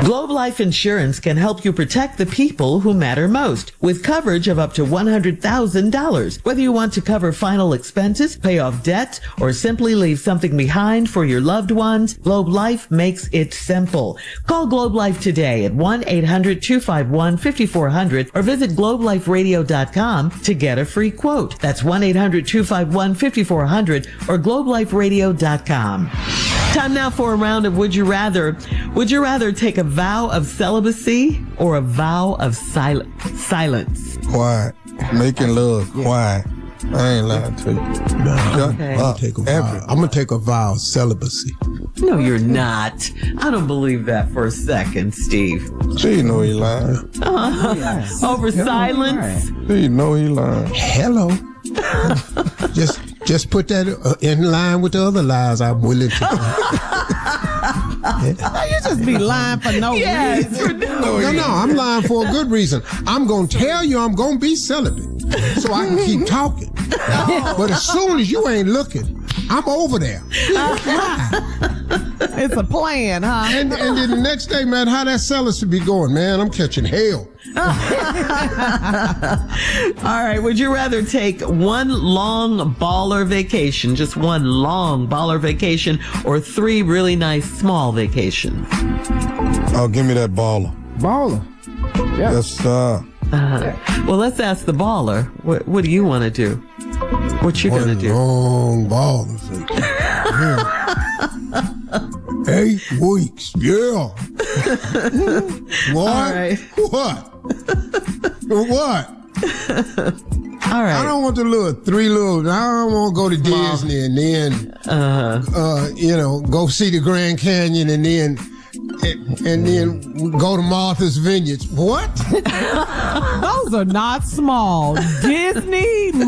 Globe Life Insurance can help you protect the people who matter most with coverage of up to $100,000. Whether you want to cover final expenses, pay off debt, or simply leave something behind for your loved ones, Globe Life makes it simple. Call Globe Life today at 1-800-251-5400 or visit globeliferadio.com to get a free quote. That's 1-800-251-5400 or globeliferadio.com. Time now for a round of Would You Rather. Would you rather take a vow of celibacy or a vow of silence? Quiet. Making love. Quiet. I ain't lying to you. No, Okay. I'm going to take a vow of celibacy. No, you're not. I don't believe that for a second, Steve. She know he lying. Over silence? She know he lying. Hello. Just put that in line with the other lies I'm willing to do. You just be lying for no reason. No, I'm lying for a good reason. I'm going to tell you I'm going to be celibate so I can keep talking. But as soon as you ain't looking, I'm over there. It's a plan, huh? And then the next day, man, how that celibacy be going? Man, I'm catching hell. All right. Would you rather take one long baller vacation, just one long baller vacation, or 3 really nice small vacations? Oh, give me that baller. Baller. Yeah. Yes, sir. Well, let's ask the baller. What do you want to do? What you going to do? Long ball. 8 weeks. Yeah. What? All right. What? What? All right. I don't want the I don't want to go to Disney and then, go see the Grand Canyon and then go to Martha's Vineyards. What? Those are not small. Disney,